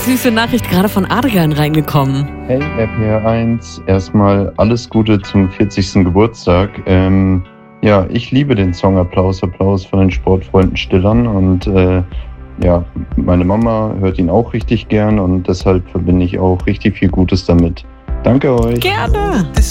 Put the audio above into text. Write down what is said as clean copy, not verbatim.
süße Nachricht gerade von Adrian reingekommen. Hey RPR1, erstmal alles Gute zum 40. Geburtstag. Ja, ich liebe den Song Applaus von den Sportfreunden Stillern und ja, meine Mama hört ihn auch richtig gern und deshalb verbinde ich auch richtig viel Gutes damit. Danke euch. Gerne.